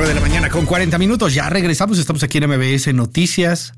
9 de la mañana con 40 minutos. Ya regresamos, estamos aquí en MBS Noticias.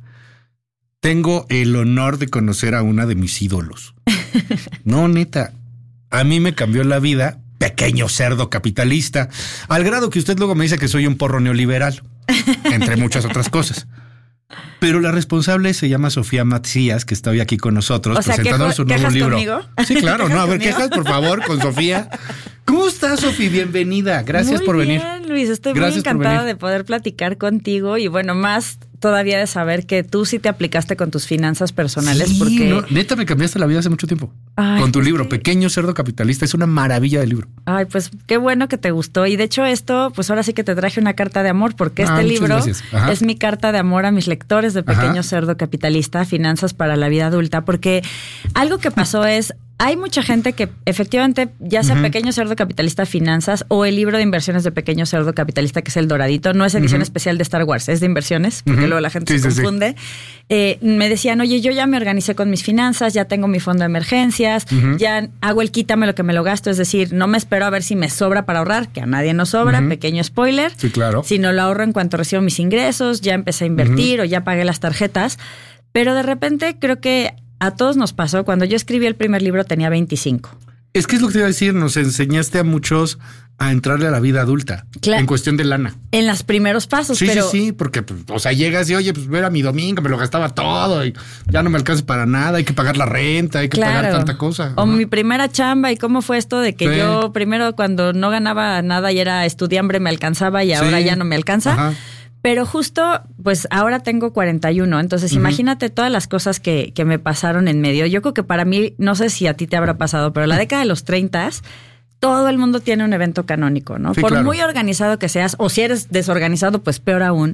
Tengo el honor de conocer a una de mis ídolos. No, neta, a mí me cambió la vida, pequeño cerdo capitalista, al grado que usted luego me dice que soy un porro neoliberal, entre muchas otras cosas. Pero la responsable se llama Sofía Macías, que está hoy aquí con nosotros, o sea, presentando su nuevo libro. ¿Conmigo? Sí, claro, no, a ver, quejas, por favor, con Sofía. ¿Cómo estás, Sofía? Bienvenida. Gracias por venir. Muy bien, Luis. Estoy Gracias muy encantada de poder platicar contigo y bueno, más todavía de saber que tú sí te aplicaste con tus finanzas personales. Sí, porque no, neta, me cambiaste la vida hace mucho tiempo. Ay, con tu libro, Pequeño Cerdo Capitalista. Es una maravilla de libro. Ay, pues qué bueno que te gustó. Y de hecho esto, pues ahora sí que te traje una carta de amor, porque este libro es mi carta de amor a mis lectores de Pequeño Cerdo Capitalista, Finanzas para la Vida Adulta, porque algo que pasó es... Hay mucha gente que efectivamente, ya sea Pequeño Cerdo Capitalista Finanzas o el libro de inversiones de Pequeño Cerdo Capitalista, que es el doradito, no es edición especial de Star Wars, es de inversiones, porque luego la gente se confunde. Me decían, oye, yo ya me organicé con mis finanzas, ya tengo mi fondo de emergencias, ya hago el quítame lo que me lo gasto, es decir, no me espero a ver si me sobra para ahorrar, que a nadie nos sobra, pequeño spoiler. Sí, claro. Sino lo ahorro en cuanto recibo mis ingresos, ya empecé a invertir o ya pagué las tarjetas, pero de repente creo que a todos nos pasó. Cuando yo escribí el primer libro tenía 25. Es que es lo que te iba a decir. Nos enseñaste a muchos a entrarle a la vida adulta. Claro. En cuestión de lana. En los primeros pasos. Sí, pero... sí, porque, o sea, llegas y, oye, pues era mi domingo, me lo gastaba todo y ya no me alcanza para nada. Hay que pagar la renta, hay que pagar tanta cosa. O mi primera chamba. ¿Y cómo fue esto de que yo primero cuando no ganaba nada y era estudiambre me alcanzaba y ahora ya no me alcanza? Ajá. Pero justo, pues ahora tengo 41, entonces imagínate todas las cosas que me pasaron en medio. Yo creo que para mí, no sé si a ti te habrá pasado, pero la década de los 30, todo el mundo tiene un evento canónico, ¿no? Sí, por muy organizado que seas, o si eres desorganizado, pues peor aún.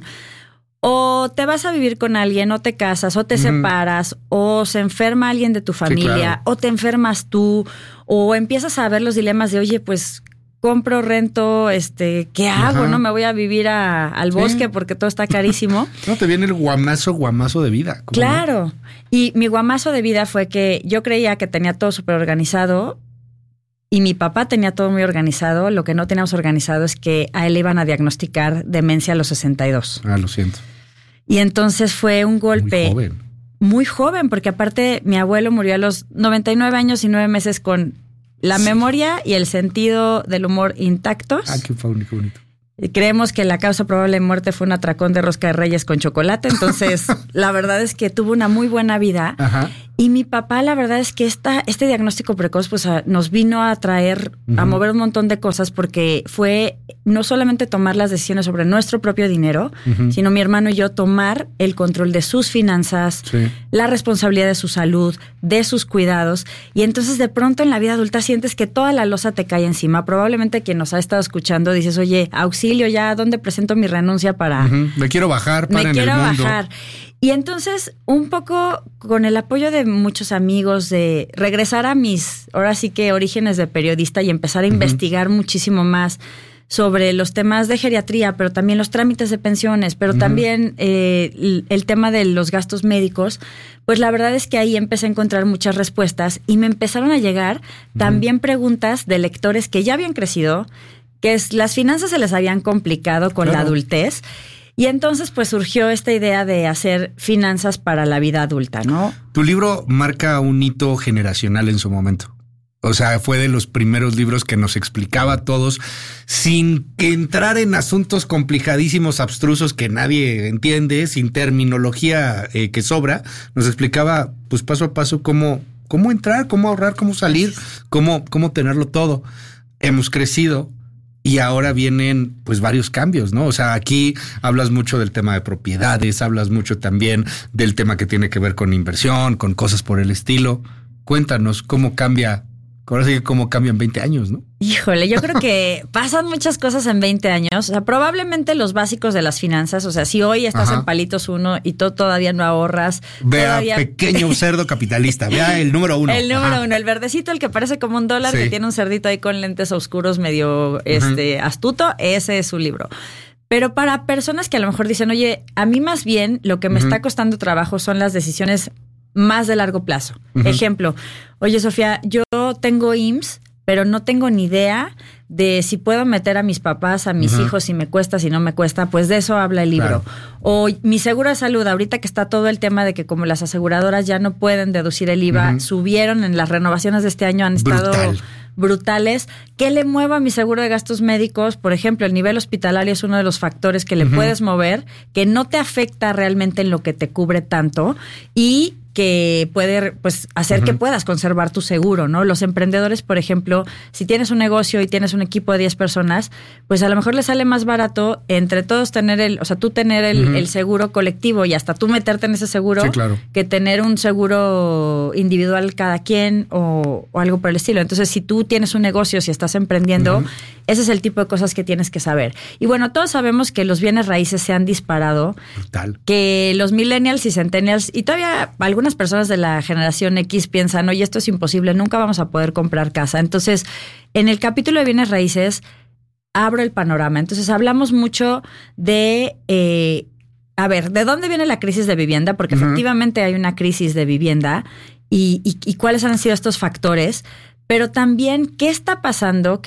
O te vas a vivir con alguien, o te casas, o te separas, o se enferma alguien de tu familia, o te enfermas tú, o empiezas a ver los dilemas de, oye, pues... compro, rento, ¿qué hago? ¿No? Me voy a vivir al bosque porque todo está carísimo. No, te viene el guamazo de vida. Claro. ¿No? Y mi guamazo de vida fue que yo creía que tenía todo súper organizado y mi papá tenía todo muy organizado. Lo que no teníamos organizado es que a él le iban a diagnosticar demencia a los 62. Ah, lo siento. Y entonces fue un golpe. Muy joven. Muy joven, porque aparte mi abuelo murió a los 99 años y 9 meses con... la memoria y el sentido del humor intactos. Ah, qué bonito. Creemos que la causa probable de muerte fue un atracón de rosca de reyes con chocolate. Entonces, la verdad es que tuvo una muy buena vida. Ajá. Y mi papá, la verdad es que este diagnóstico precoz pues nos vino a traer, a mover un montón de cosas, porque fue no solamente tomar las decisiones sobre nuestro propio dinero, sino mi hermano y yo tomar el control de sus finanzas, la responsabilidad de su salud, de sus cuidados. Y entonces de pronto en la vida adulta sientes que toda la losa te cae encima. Probablemente quien nos ha estado escuchando dices, oye, auxilio, ya, ¿dónde presento mi renuncia para...? Me quiero bajar para en el mundo. Me quiero bajar. Y entonces, un poco con el apoyo de muchos amigos, de regresar a mis, ahora sí que orígenes de periodista y empezar a investigar muchísimo más sobre los temas de geriatría, pero también los trámites de pensiones, pero también el tema de los gastos médicos, pues la verdad es que ahí empecé a encontrar muchas respuestas y me empezaron a llegar también preguntas de lectores que ya habían crecido, que las finanzas se les habían complicado con la adultez. Y entonces pues surgió esta idea de hacer finanzas para la vida adulta, ¿no? Tu libro marca un hito generacional en su momento. O sea, fue de los primeros libros que nos explicaba a todos, sin entrar en asuntos complicadísimos, abstrusos que nadie entiende, sin terminología que sobra. Nos explicaba pues paso a paso cómo entrar, cómo ahorrar, cómo salir, cómo tenerlo todo. Hemos crecido. Y ahora vienen pues varios cambios, ¿no? O sea, aquí hablas mucho del tema de propiedades, hablas mucho también del tema que tiene que ver con inversión, con cosas por el estilo. Cuéntanos cómo cambia, ahora sí que cómo cambian 20 años, ¿no? Híjole, yo creo que pasan muchas cosas en 20 años. O sea, probablemente los básicos de las finanzas. O sea, si hoy estás en palitos 1 y todavía no ahorras. Vea, Pequeño Cerdo Capitalista. Vea el número 1. El número 1, el verdecito, el que parece como un dólar, que tiene un cerdito ahí con lentes oscuros medio astuto. Ese es su libro. Pero para personas que a lo mejor dicen, oye, a mí más bien lo que me está costando trabajo son las decisiones más de largo plazo. Ejemplo, oye, Sofía, yo tengo IMSS, pero no tengo ni idea de si puedo meter a mis papás, a mis hijos, si me cuesta, si no me cuesta, pues de eso habla el libro. Claro. O mi seguro de salud, ahorita que está todo el tema de que como las aseguradoras ya no pueden deducir el IVA, subieron en las renovaciones de este año, han estado brutales. ¿Qué le muevo a mi seguro de gastos médicos? Por ejemplo, el nivel hospitalario es uno de los factores que le puedes mover, que no te afecta realmente en lo que te cubre tanto y que puede pues hacer que puedas conservar tu seguro, ¿no? Los emprendedores, por ejemplo, si tienes un negocio y tienes un equipo de 10 personas, pues a lo mejor les sale más barato entre todos tener tú tener el seguro colectivo y hasta tú meterte en ese seguro, que tener un seguro individual cada quien o algo por el estilo. Entonces, si tú tienes un negocio, si estás emprendiendo, ese es el tipo de cosas que tienes que saber. Y bueno, todos sabemos que los bienes raíces se han disparado. Brutal. Que los millennials y centennials, y todavía algunas personas de la generación X piensan, oye, esto es imposible, nunca vamos a poder comprar casa. Entonces, en el capítulo de bienes raíces, abro el panorama. Entonces, hablamos mucho de, ¿de dónde viene la crisis de vivienda? Porque efectivamente hay una crisis de vivienda y cuáles han sido estos factores, pero también qué está pasando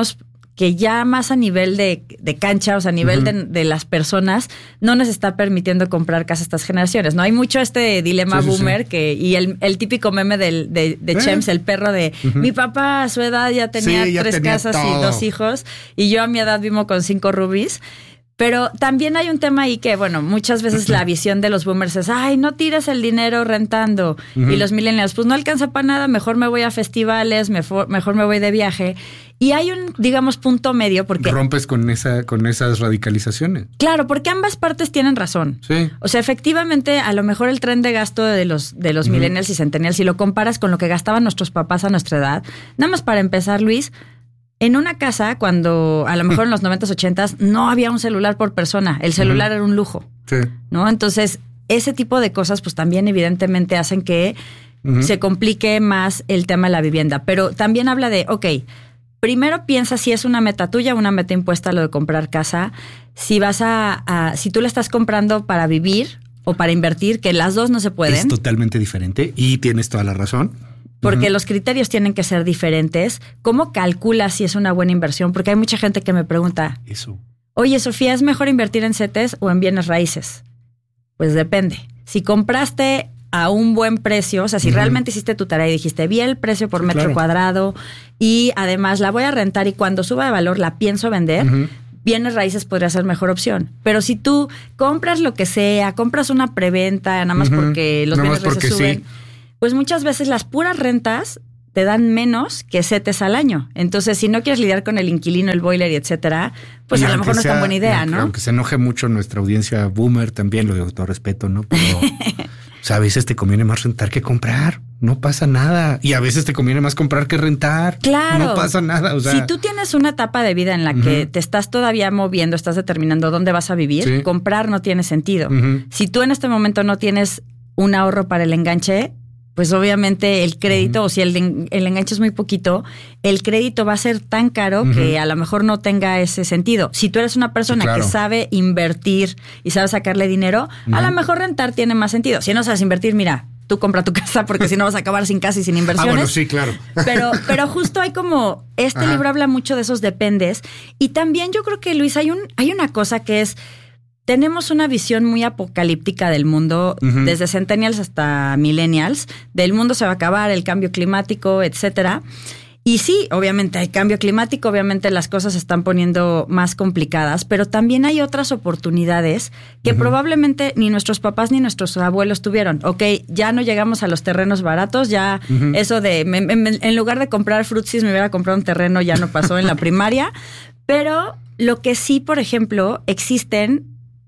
que ya más a nivel de cancha, o sea, a nivel de las personas, no nos está permitiendo comprar casa a estas generaciones, ¿no? Hay mucho este dilema boomer y el típico meme de Chems, el perro de mi papá a su edad ya tenía 3 casas todo. Y 2 hijos, y yo a mi edad vivo con 5 rubis. Pero también hay un tema ahí que, bueno, muchas veces la visión de los boomers es, ay, no tires el dinero rentando. Y los millennials, pues no alcanza para nada, mejor me voy a festivales, mejor me voy de viaje. Y hay un, digamos, punto medio porque... Rompes con esas radicalizaciones. Claro, porque ambas partes tienen razón. Sí. O sea, efectivamente, a lo mejor el tren de gasto de los millennials y centennials, si lo comparas con lo que gastaban nuestros papás a nuestra edad, nada más para empezar, Luis... En una casa, cuando a lo mejor en los 90s, 80s, no había un celular por persona. El celular era un lujo. Sí. ¿No? Entonces, ese tipo de cosas, pues también evidentemente hacen que se complique más el tema de la vivienda. Pero también habla de, primero piensa si es una meta tuya o una meta impuesta lo de comprar casa. Si si tú la estás comprando para vivir o para invertir, que las dos no se pueden. Es totalmente diferente y tienes toda la razón. Porque los criterios tienen que ser diferentes. ¿Cómo calculas si es una buena inversión? Porque hay mucha gente que me pregunta, oye, Sofía, ¿es mejor invertir en CETES o en bienes raíces? Pues depende. Si compraste a un buen precio, o sea, si realmente hiciste tu tarea y dijiste, vi el precio por metro cuadrado y además la voy a rentar y cuando suba de valor la pienso vender, bienes raíces podría ser mejor opción. Pero si tú compras lo que sea, compras una preventa, nada más porque los bienes raíces suben... Pues muchas veces las puras rentas te dan menos que CETES al año. Entonces, si no quieres lidiar con el inquilino, el boiler y etcétera, pues a lo mejor no es tan buena idea, ¿no? Aunque se enoje mucho nuestra audiencia boomer, también lo de todo respeto, ¿no? Pero o sea, a veces te conviene más rentar que comprar. No pasa nada. Y a veces te conviene más comprar que rentar. Claro. No pasa nada. O sea, si tú tienes una etapa de vida en la que te estás todavía moviendo, estás determinando dónde vas a vivir, comprar no tiene sentido. Si tú en este momento no tienes un ahorro para el enganche, pues obviamente el crédito, o si el enganche es muy poquito, el crédito va a ser tan caro que a lo mejor no tenga ese sentido. Si tú eres una persona que sabe invertir y sabe sacarle dinero, a lo mejor rentar tiene más sentido. Si no sabes invertir, mira, tú compra tu casa porque si no vas a acabar sin casa y sin inversiones. Bueno, sí, claro. Pero justo hay como, libro habla mucho de esos dependes. Y también yo creo que, Luis, hay una cosa que es... Tenemos una visión muy apocalíptica del mundo, desde centennials hasta millennials. Del mundo se va a acabar, el cambio climático, etcétera. Y sí, obviamente hay cambio climático, obviamente las cosas se están poniendo más complicadas, pero también hay otras oportunidades que probablemente ni nuestros papás ni nuestros abuelos tuvieron. Ya no llegamos a los terrenos baratos, ya eso de, en lugar de comprar frutsis me hubiera comprado un terreno, ya no pasó en la primaria. Pero lo que sí, por ejemplo, existen...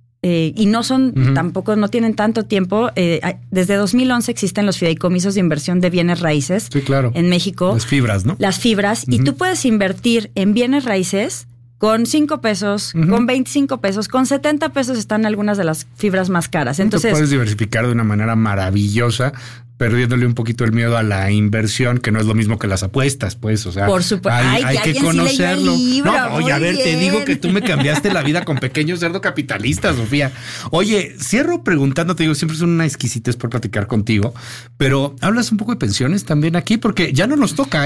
y no son, tampoco no tienen tanto tiempo. Desde 2011 existen los fideicomisos de inversión de bienes raíces en México. Las fibras, ¿no? Las fibras. Y tú puedes invertir en bienes raíces con 5 pesos, con 25 pesos, con 70 pesos están algunas de las fibras más caras. Entonces, tú puedes diversificar de una manera maravillosa, perdiéndole un poquito el miedo a la inversión, que no es lo mismo que las apuestas, pues, o sea, por supuesto, hay que conocerlo. Oye, a ver, te digo que tú me cambiaste la vida con Pequeño Cerdo Capitalista, Sofía. Oye, cierro preguntándote, digo, siempre es una exquisitez por platicar contigo, pero hablas un poco de pensiones también aquí, porque ya no nos toca, ¿eh?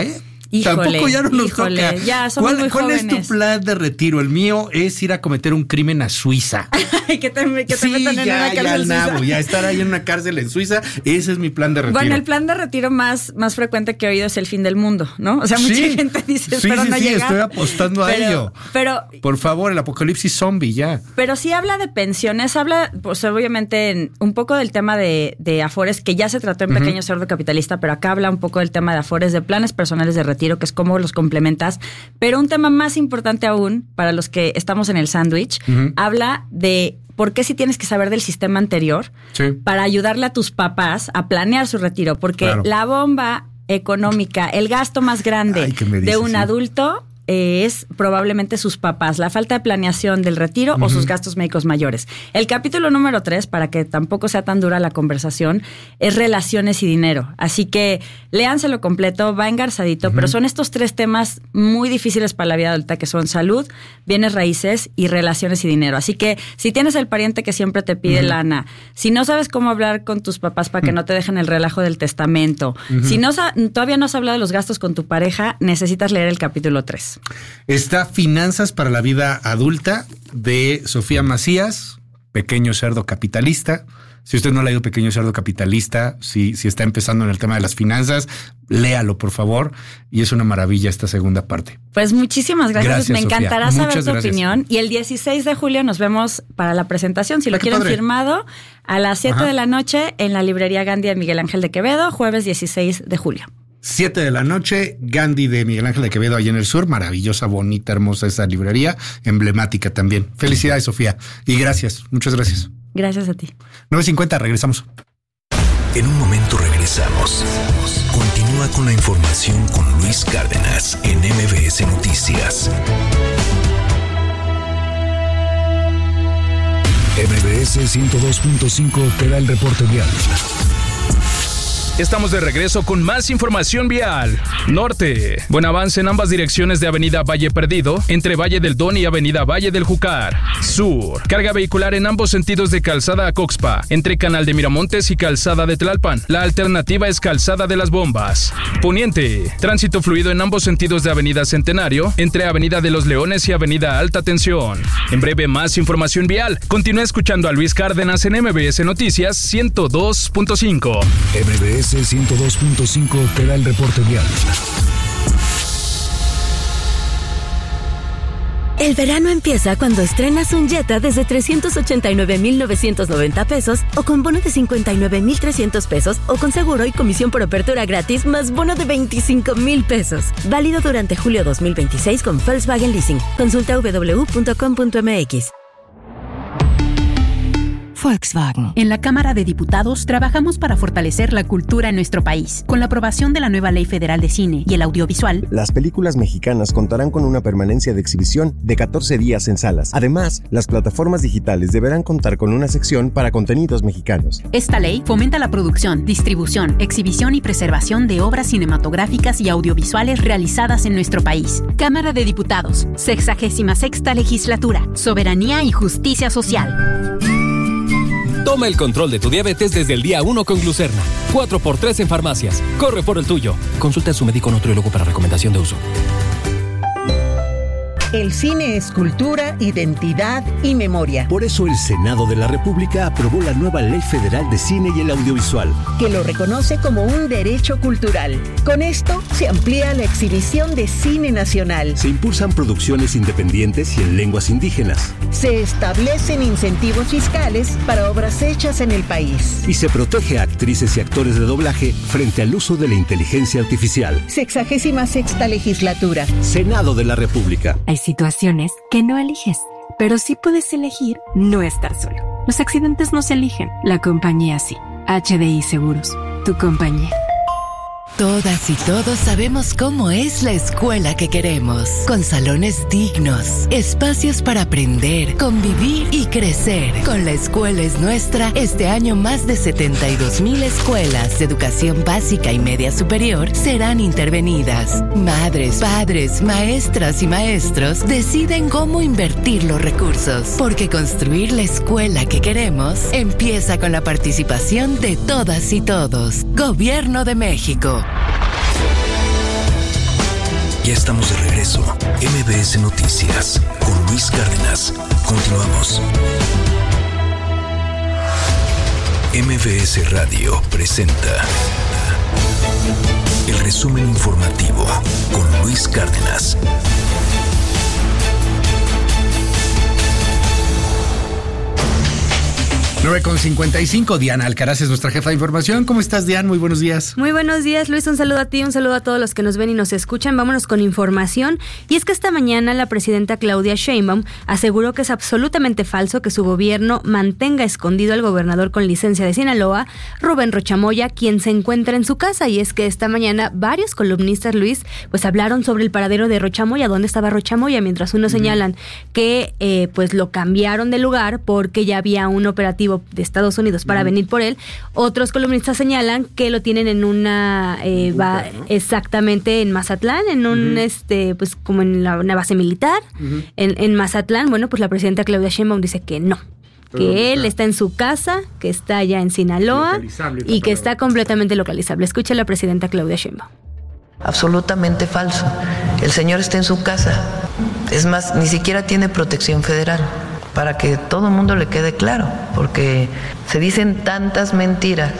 Tampoco ya no nos toca. Ya somos muy jóvenes. ¿Cuál es tu plan de retiro? El mío es ir a cometer un crimen a Suiza. que te metan en una cárcel suiza. Ya estar ahí en una cárcel en Suiza. Ese es mi plan de retiro. Bueno, el plan de retiro más frecuente que he oído es el fin del mundo, ¿no? O sea, mucha gente dice, espero no llegar. Estoy apostando a ello. Pero por favor, el apocalipsis zombie, ya. Pero sí habla de pensiones, habla, pues obviamente, un poco del tema de afores, que ya se trató en Pequeño Cerdo Capitalista, pero acá habla un poco del tema de afores, de planes personales de retiro, que es cómo los complementas. Pero un tema más importante aún, para los que estamos en el sándwich, habla de por qué sí tienes que saber del sistema anterior para ayudarle a tus papás a planear su retiro. Porque la bomba económica, el gasto más grande de un adulto es probablemente sus papás, la falta de planeación del retiro o sus gastos médicos mayores. El capítulo número 3, para que tampoco sea tan dura la conversación, es relaciones y dinero. Así que léanselo completo, va engarzadito, pero son estos 3 temas muy difíciles para la vida adulta, que son salud, bienes raíces y relaciones y dinero. Así que si tienes el pariente que siempre te pide lana, si no sabes cómo hablar con tus papás para que no te dejen el relajo del testamento, si todavía no has hablado de los gastos con tu pareja, necesitas leer el capítulo 3. Está Finanzas para la Vida Adulta de Sofía Macías, Pequeño Cerdo Capitalista. Si usted no ha leído Pequeño Cerdo Capitalista, si está empezando en el tema de las finanzas, léalo, por favor. Y es una maravilla esta segunda parte. Pues muchísimas gracias. Me encantará saber tu opinión. Y el 16 de julio nos vemos para la presentación. Si lo quieren firmado, a las 7 de la noche en la librería Gandhi de Miguel Ángel de Quevedo, jueves 16 de julio. 7 de la noche, Gandhi de Miguel Ángel de Quevedo, allá en el sur. Maravillosa, bonita, hermosa esa librería, emblemática también. Felicidades, Sofía. Y gracias, muchas gracias. Gracias a ti. 9:50, regresamos. En un momento regresamos. Continúa con la información con Luis Cárdenas en MBS Noticias. MBS 102.5 te da el reporte vial. Estamos de regreso con más información vial. Norte. Buen avance en ambas direcciones de Avenida Valle Perdido, entre Valle del Don y Avenida Valle del Júcar. Sur. Carga vehicular en ambos sentidos de Calzada a Coxpa, entre Canal de Miramontes y Calzada de Tlalpan. La alternativa es Calzada de las Bombas. Poniente. Tránsito fluido en ambos sentidos de Avenida Centenario, entre Avenida de los Leones y Avenida Alta Tensión. En breve, más información vial. Continúa escuchando a Luis Cárdenas en MBS Noticias 102.5. MBS 102.5 te da el reporte vial. El verano empieza cuando estrenas un Jetta desde 389,990 pesos o con bono de 59,300 pesos o con seguro y comisión por apertura gratis más bono de 25,000 pesos. Válido durante julio 2026 con Volkswagen Leasing. Consulta www.com.mx. Volkswagen. En la Cámara de Diputados trabajamos para fortalecer la cultura en nuestro país. Con la aprobación de la nueva Ley Federal de Cine y el Audiovisual, las películas mexicanas contarán con una permanencia de exhibición de 14 días en salas. Además, las plataformas digitales deberán contar con una sección para contenidos mexicanos. Esta ley fomenta la producción, distribución, exhibición y preservación de obras cinematográficas y audiovisuales realizadas en nuestro país. Cámara de Diputados, 66ª Legislatura, Soberanía y Justicia Social. Toma el control de tu diabetes desde el día 1 con Glucerna. 4x3 en farmacias. Corre por el tuyo. Consulta a su médico nutriólogo para recomendación de uso. El cine es cultura, identidad y memoria. Por eso el Senado de la República aprobó la nueva Ley Federal de Cine y el Audiovisual, que lo reconoce como un derecho cultural. Con esto se amplía la exhibición de cine nacional. Se impulsan producciones independientes y en lenguas indígenas. Se establecen incentivos fiscales para obras hechas en el país. Y se protege a actrices y actores de doblaje frente al uso de la inteligencia artificial. 66ª Legislatura. Senado de la República. Hay situaciones que no eliges, pero sí puedes elegir no estar solo. Los accidentes no se eligen, la compañía sí. HDI Seguros, tu compañía. Todas y todos sabemos cómo es la escuela que queremos, con salones dignos, espacios para aprender, convivir y crecer. Con La Escuela es Nuestra, este año más de 72,000 escuelas de educación básica y media superior serán intervenidas. Madres, padres, maestras y maestros deciden cómo invertir los recursos, porque construir la escuela que queremos empieza con la participación de todas y todos. Gobierno de México. Ya estamos de regreso. MBS Noticias con Luis Cárdenas. Continuamos. MBS Radio presenta el resumen informativo con Luis Cárdenas. 9:55, Diana Alcaraz es nuestra jefa de información. ¿Cómo estás, Diana? Muy buenos días. Muy buenos días, Luis. Un saludo a ti, un saludo a todos los que nos ven y nos escuchan. Vámonos con información. Y es que esta mañana la presidenta Claudia Sheinbaum aseguró que es absolutamente falso que su gobierno mantenga escondido al gobernador con licencia de Sinaloa, Rubén Rocha Moya, quien se encuentra en su casa. Y es que esta mañana varios columnistas, Luis, pues hablaron sobre el paradero de Rocha Moya, dónde estaba Rocha Moya, mientras unos señalan que pues lo cambiaron de lugar porque ya había un operativo de Estados Unidos para venir por él. Otros columnistas señalan que lo tienen en una exactamente en Mazatlán, en un pues como en una base militar en Mazatlán. Bueno, pues la presidenta Claudia Sheinbaum dice que no, que él está en su casa, que está allá en Sinaloa y que está completamente localizable. Escucha a la presidenta Claudia Sheinbaum. Absolutamente falso. El señor está en su casa. Es más, ni siquiera tiene protección federal, para que todo el mundo le quede claro, porque se dicen tantas mentiras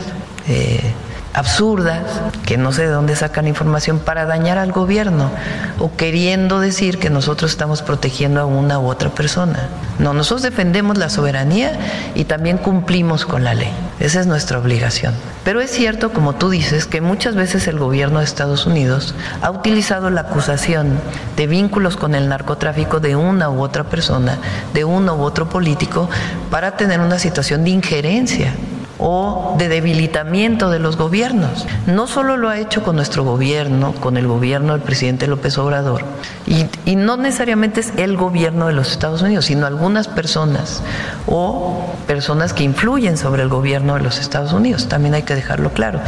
absurdas que no sé de dónde sacan información para dañar al gobierno o queriendo decir que nosotros estamos protegiendo a una u otra persona. No, nosotros defendemos la soberanía y también cumplimos con la ley. Esa es nuestra obligación. Pero es cierto, como tú dices, que muchas veces el gobierno de Estados Unidos ha utilizado la acusación de vínculos con el narcotráfico de una u otra persona, de uno u otro político, para tener una situación de injerencia o de debilitamiento de los gobiernos. No solo lo ha hecho con nuestro gobierno, con el gobierno del presidente López Obrador, y no necesariamente es el gobierno de los Estados Unidos, sino algunas personas o personas que influyen sobre el gobierno de los Estados Unidos. También hay que dejarlo claro.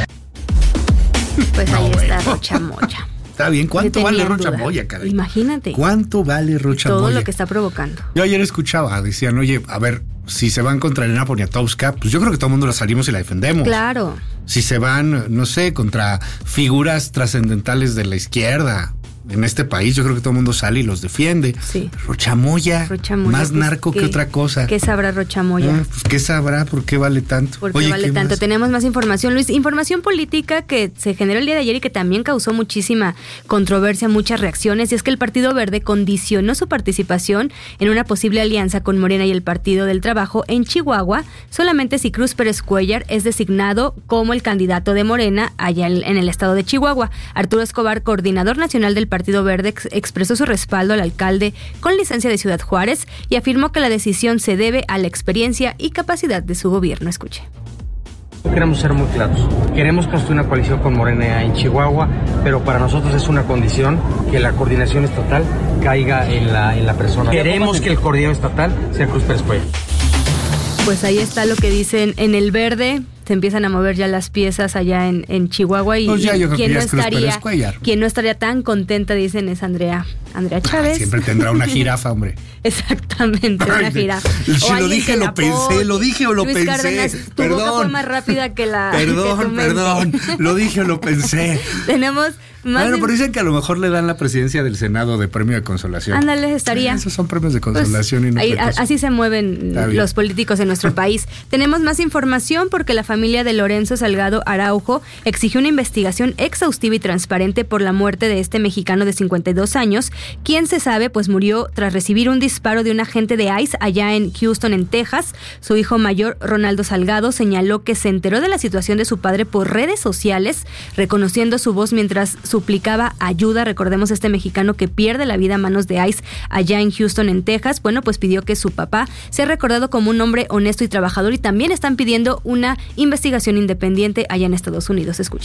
Pues ahí está Rocha Moya. Está bien, ¿cuánto vale Rocha Moya, caray? Imagínate. ¿Cuánto vale Rocha Moya? Todo lo que está provocando. Yo ayer escuchaba, decían, oye, a ver, si se van contra Elena Poniatowska, pues yo creo que todo el mundo la salimos y la defendemos. Claro. Si se van, no sé, contra figuras trascendentales de la izquierda en este país, yo creo que todo el mundo sale y los defiende. Sí. Rocha Moya, más pues, narco que otra cosa. ¿Qué sabrá Rocha Moya? Pues ¿qué sabrá? ¿Por qué vale tanto? ¿Por qué vale tanto? Tenemos más información, Luis. Información política que se generó el día de ayer y que también causó muchísima controversia, muchas reacciones. Y es que el Partido Verde condicionó su participación en una posible alianza con Morena y el Partido del Trabajo en Chihuahua solamente si Cruz Pérez Cuéllar es designado como el candidato de Morena allá en el estado de Chihuahua. Arturo Escobar, coordinador nacional del Partido Verde, expresó su respaldo al alcalde con licencia de Ciudad Juárez y afirmó que la decisión se debe a la experiencia y capacidad de su gobierno. Escuche. Queremos ser muy claros. Queremos construir una coalición con Morena en Chihuahua, pero para nosotros es una condición que la coordinación estatal caiga en la persona. Queremos que el coordinador estatal sea Cruz Pérez Cuéllar. Pues ahí está lo que dicen en el Verde. Se empiezan a mover ya las piezas allá en Chihuahua y, pues ya, yo creo quien no estaría tan contenta, dicen, es Andrea Chávez. Siempre tendrá una jirafa, hombre. Exactamente, una jirafa. Si lo dije, lo pensé, lo dije o lo Luis pensé. Cárdenas, tu boca fue más rápida que la. Perdón, lo dije o lo pensé. Tenemos más. Bueno, pero dicen que a lo mejor le dan la presidencia del Senado de premio de consolación. Ándale, estaría. Esos son premios de consolación pues, y no así se mueven los políticos en nuestro país. Tenemos más información porque la familia de Lorenzo Salgado Araujo exigió una investigación exhaustiva y transparente por la muerte de este mexicano de 52 años, quien se sabe pues murió tras recibir un disparo de un agente de ICE allá en Houston, en Texas. Su hijo mayor, Ronaldo Salgado, señaló que se enteró de la situación de su padre por redes sociales, reconociendo su voz mientras suplicaba ayuda. Recordemos este mexicano que pierde la vida a manos de ICE allá en Houston, en Texas. Bueno, pues pidió que su papá sea recordado como un hombre honesto y trabajador y también están pidiendo una investigación independiente allá en Estados Unidos. Escuche.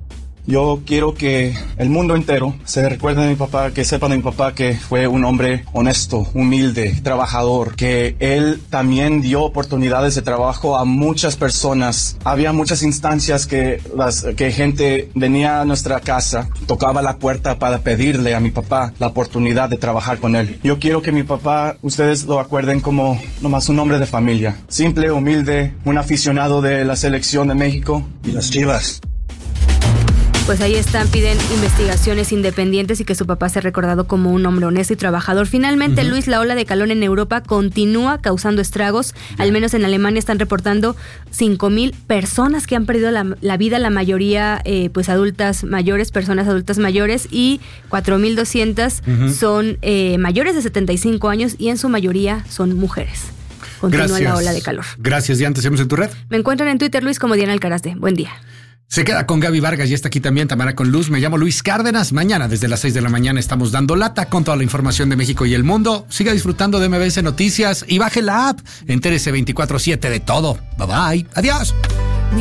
Yo quiero que el mundo entero se recuerde de mi papá, que sepan de mi papá que fue un hombre honesto, humilde, trabajador, que él también dio oportunidades de trabajo a muchas personas. Había muchas instancias que gente venía a nuestra casa, tocaba la puerta para pedirle a mi papá la oportunidad de trabajar con él. Yo quiero que mi papá, ustedes lo acuerden como nomás un hombre de familia, simple, humilde, un aficionado de la selección de México y las Chivas. Pues ahí están, piden investigaciones independientes y que su papá sea recordado como un hombre honesto y trabajador. Finalmente, Luis, la ola de calor en Europa continúa causando estragos. Al menos en Alemania están reportando 5,000 personas que han perdido la vida, la mayoría pues personas adultas mayores, y 4,200 son mayores de 75 años y en su mayoría son mujeres. Continúa la ola de calor. Gracias, Diana. ¿Te seguimos en tu red? Me encuentran en Twitter, Luis, como Diana Alcarazde. Buen día. Se queda con Gaby Vargas y está aquí también Tamara con Luz. Me llamo Luis Cárdenas. Mañana desde las 6 de la mañana estamos dando lata con toda la información de México y el mundo. Siga disfrutando de MBS Noticias y baje la app. Entérese 24/7 de todo. Bye bye. Adiós.